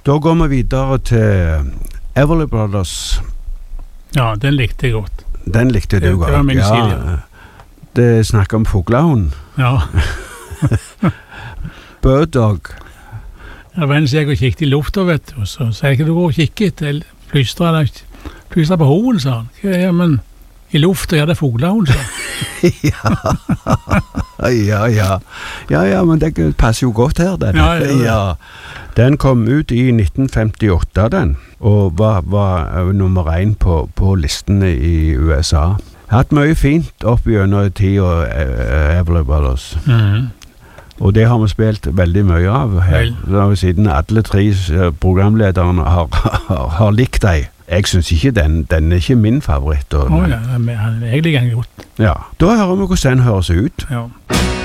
Da går vi videre til Everly Brothers. Ja, den likte jeg godt. Den likte du godt. Det var min side. Det snakker om fuglehund. Ja. Bird Dog. Ja, venn så jeg og kikket i lufta, vet du, og så sa jeg, du går og kikket, jeg plystret på hoven, sa han. Ja, men i lufta, ja, det fuglehund, sa han. Ja, men det passer jo godt her, den. Ja. Den kom ut i 1958, den, og var nummer 1 på listene i USA. Hatt mye fint opp gjennom tida, Everly Brothers. Og det har vi spilt veldig mye av her, siden alle 3 programlederne har likt deg. Jeg synes ikke den er ikke min favoritt. Ja, jeg liker den godt. Ja, da hører vi hvordan den høres ut. Ja.